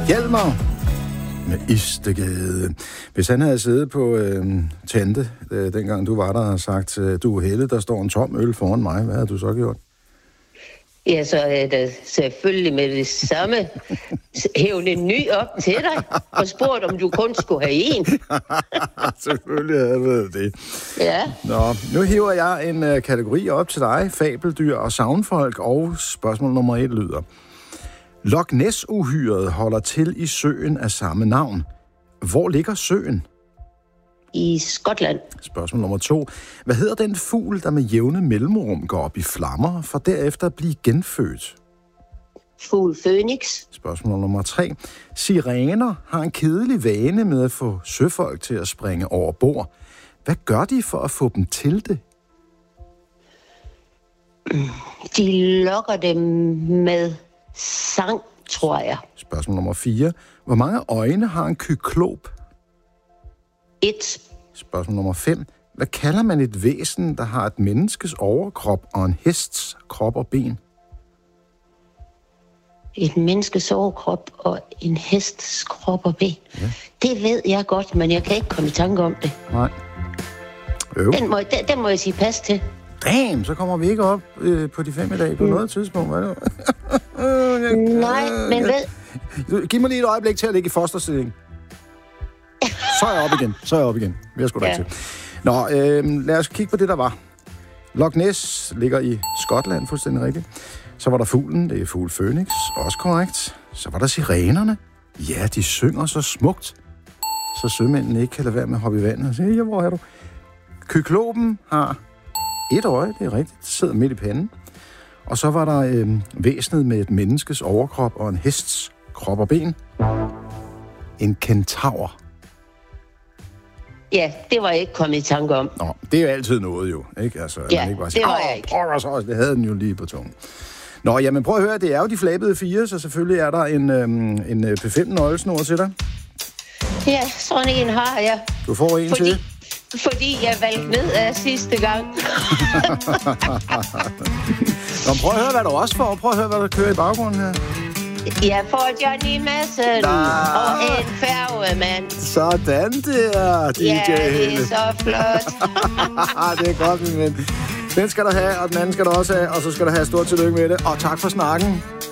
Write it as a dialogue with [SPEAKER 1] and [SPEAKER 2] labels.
[SPEAKER 1] Hjalmar med Istegade. Hvis han havde siddet på Tante, dengang du var der, og sagt, du Helle, der står en tom øl foran mig, hvad havde du så gjort?
[SPEAKER 2] Ja, så er det selvfølgelig med det samme hævne en ny op til dig og spurgt, om du kun skulle have en.
[SPEAKER 1] Selvfølgelig havde det det.
[SPEAKER 2] Ja.
[SPEAKER 1] Nå, nu hiver jeg en kategori op til dig, fabeldyr og savnfolk, og spørgsmål nummer 1 lyder: Loch Ness-uhyret holder til i søen af samme navn. Hvor ligger søen?
[SPEAKER 2] I Skotland.
[SPEAKER 1] Spørgsmål nummer 2. Hvad hedder den fugl, der med jævne mellemrum går op i flammer, for derefter at blive genfødt?
[SPEAKER 2] Fugl Phoenix.
[SPEAKER 1] Spørgsmål nummer 3. Sirener har en kedelig vane med at få søfolk til at springe over bord. Hvad gør de for at få dem til det?
[SPEAKER 2] De lokker dem med sang, tror jeg.
[SPEAKER 1] Spørgsmål nummer 4. Hvor mange øjne har en kyklop?
[SPEAKER 2] 1.
[SPEAKER 1] Spørgsmål nummer 5. Hvad kalder man et væsen, der har et menneskes overkrop og en hests krop og ben?
[SPEAKER 2] Et menneskes overkrop og en hests krop og ben. Ja. Det ved jeg godt, men jeg kan ikke komme i tanke om det.
[SPEAKER 1] Nej.
[SPEAKER 2] Den må jeg sige pas til.
[SPEAKER 1] Damn, så kommer vi ikke op på de 5 i dag på noget tidspunkt.
[SPEAKER 2] Nej, men ved...
[SPEAKER 1] Giv mig lige et øjeblik til at ligge i fosterstilling. Så er jeg op igen. Vi har sgu da ikke til. Nå, lad os kigge på det, der var. Loch Ness ligger i Skotland, fuldstændig rigtigt. Så var der fuglen, det er fugl Phoenix, også korrekt. Så var der sirenerne. Ja, de synger så smukt, så sømændene ikke kan lade være med at hoppe i vandet og sige, ja, hvor er du? Kyklopen har 1 øje, det er rigtigt, det sidder midt i panden. Og så var der væsenet med et menneskes overkrop og en hests krop og ben. En kentaur.
[SPEAKER 2] Ja, det var jeg ikke kommet i tanke om.
[SPEAKER 1] Nå, det er jo altid noget jo, ikke? Altså,
[SPEAKER 2] ja,
[SPEAKER 1] man ikke bare siger,
[SPEAKER 2] det var jeg ikke.
[SPEAKER 1] Det havde den jo lige på tungen. Nå, jamen prøv at høre, det er jo de flabede 4, så selvfølgelig er der en P5-nøglesnor til dig.
[SPEAKER 2] Ja, sådan en har jeg.
[SPEAKER 1] Du får en til.
[SPEAKER 2] Fordi jeg valgte ned af sidste gang.
[SPEAKER 1] Nå, prøv at høre, hvad du også får. Prøv at høre, hvad der kører i baggrunden her.
[SPEAKER 2] Jeg får Johnny Madsen og en færgemand.
[SPEAKER 1] Sådan der, DJ.
[SPEAKER 2] Ja, det er så flot.
[SPEAKER 1] Det er godt, min ven. Den skal du have, og den anden skal du også have, og så skal du have stort tillykke med det. Og tak for snakken.